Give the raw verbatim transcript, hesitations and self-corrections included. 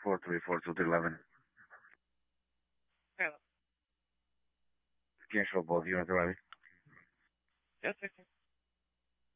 four three four two three eleven. Yeah. Can you show both units already? Yes, I can.